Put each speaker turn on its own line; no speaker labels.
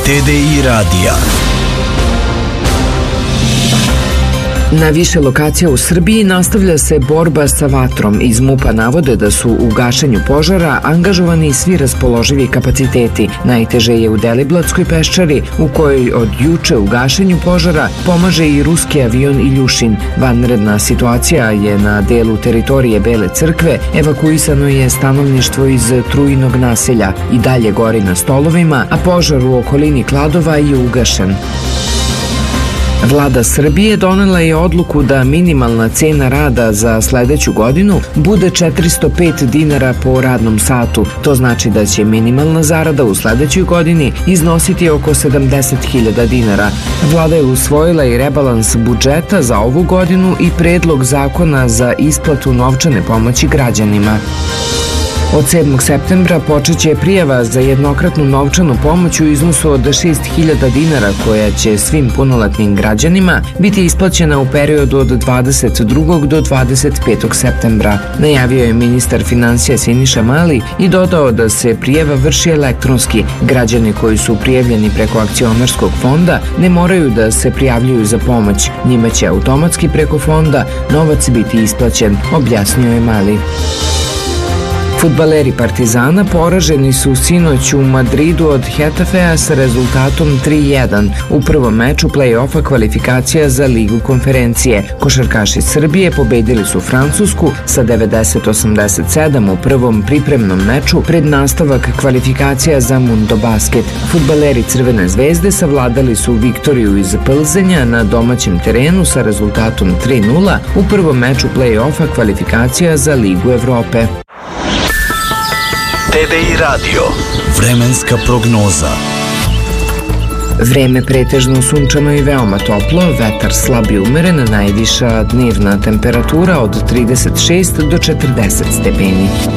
TDI radija.
Na više lokacija u Srbiji nastavlja se borba sa vatrom. Iz MUP-a navode da su u gašenju požara angažovani svi raspoloživi kapaciteti. Najteže je u Deliblatskoj peščari, u kojoj od juče u gašenju požara pomaže i ruski avion Iljušin. Vanredna situacija je na delu teritorije Bele crkve, evakuisano je stanovništvo iz Trujinog naselja. I dalje gori na Stolovima, a požar u okolini Kladova je ugašen. Vlada Srbije donela je odluku da minimalna cena rada za sledeću godinu bude 405 dinara po radnom satu. To znači da će minimalna zarada u sledećoj godini iznositi oko 70.000 dinara. Vlada je usvojila i rebalans budžeta za ovu godinu i predlog zakona za isplatu novčane pomoći građanima. Od 7. septembra počeće prijava za jednokratnu novčanu pomoć u iznosu od 6.000 dinara koja će svim punoletnim građanima biti isplaćena u periodu od 22. do 25. septembra. Najavio je ministar finansija Siniša Mali i dodao da se prijava vrši elektronski. Građani koji su prijavljeni preko akcionarskog fonda ne moraju da se prijavljuju za pomoć. Njima će automatski preko fonda novac biti isplaćen, objasnio je Mali. Fudbaleri Partizana poraženi su sinoć u Madridu od Hetafea sa rezultatom 3:1 u prvom meču play-offa kvalifikacija za Ligu konferencije. Košarkaši Srbije pobedili su Francusku sa 90-87 u prvom pripremnom meču pred nastavak kvalifikacija za Mundo Basket. Fudbaleri Crvene zvezde savladali su Viktoriju iz Plzenja na domaćem terenu sa rezultatom 3:0 u prvom meču play-offa kvalifikacija za Ligu Evrope.
TDI radio. Vremenska prognoza.
Vreme pretežno sunčano i veoma toplo, vetar slab i umeren, najviša dnevna temperatura od 36 do 40 stepeni.